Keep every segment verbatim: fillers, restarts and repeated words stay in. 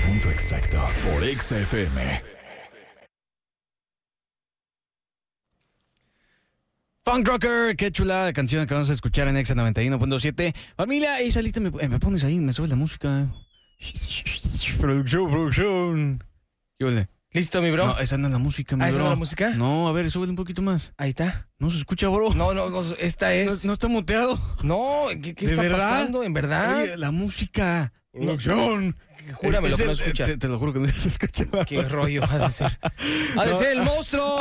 Punto Exacto por Exa F M. Punk Rocker, qué chulada canción que vamos a escuchar en Exa noventa y uno punto siete. Familia, ey, salita, me, me pones ahí, me subes la música. Producción, producción. ¿Qué ole? ¿Listo, mi bro? No, esa no es la música, mi ¿Ah, bro. esa no es la música? No, a ver, súbele un poquito más. Ahí está. No se escucha, bro. No, no, no, esta es... No, no está muteado. No, ¿qué, qué ¿De está verdad? pasando? ¿En verdad? Oye, la música. No, Producción. Júrame lo que no Es el- escucha. Te, te lo juro que no se escucha. Qué rollo ha de ser. Ha de No. ser el monstruo.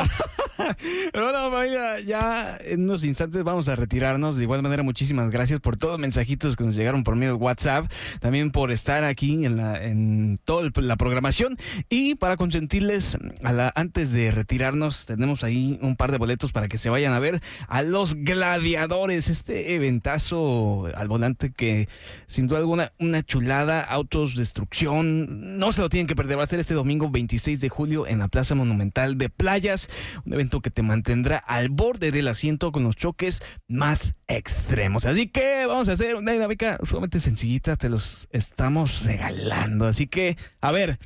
Pero bueno, familia, ya en unos instantes vamos a retirarnos. De igual manera, muchísimas gracias por todos los mensajitos que nos llegaron por medio de WhatsApp. También por estar aquí en la en toda la programación. Y para consentirles, a la, antes de retirarnos, tenemos ahí un par de boletos para que se vayan a ver a Los Gladiadores. Este eventazo al volante que, sin duda alguna, una chulada, autos, destrucción. No se lo tienen que perder. Va a ser este domingo veintiséis de julio en la Plaza Monumental de Playas. Un evento que te mantendrá al borde del asiento con los choques más extremos. Así que vamos a hacer una dinámica sumamente sencillita. Te los estamos regalando. Así que, a ver,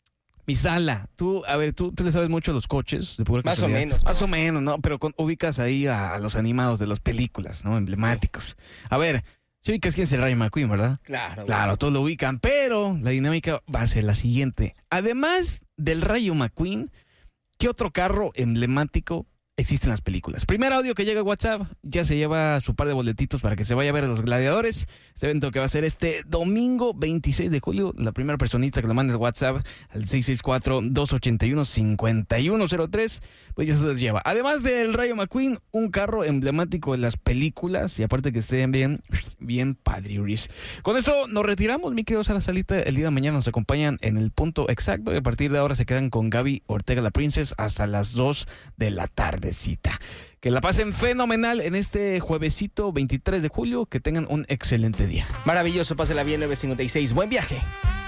mi sala, tú, a ver, tú, tú le sabes mucho a los coches. De pura Más o casualidad. menos, Más ¿no? o menos, ¿no? Pero con- ubicas ahí a, a los animados de las películas, ¿no? Emblemáticos. A ver, si ubicas quién es el Rayo McQueen, ¿verdad? Claro. Claro, todos lo ubican, pero la dinámica va a ser la siguiente. Además del Rayo McQueen, ¿qué otro carro emblemático existe en las películas? Primer audio que llega a WhatsApp, ya se lleva su par de boletitos para que se vaya a ver a Los Gladiadores. Este evento que va a ser este domingo veintiséis de julio. La primera personita que lo mande el WhatsApp al seis seis cuatro, dos ocho uno, cinco uno cero tres, pues ya se los lleva. Además del Rayo McQueen, un carro emblemático de las películas y aparte que estén bien, bien padriuris. Con eso nos retiramos, mi querido Sala Salita. El día de mañana nos acompañan en el punto exacto y a partir de ahora se quedan con Gaby Ortega la Princess hasta las dos de la tardecita. Que la pasen fenomenal en este juevesito veintitrés de julio. Que tengan un excelente día. Maravilloso, pásela bien, nueve cincuenta y seis. Buen viaje.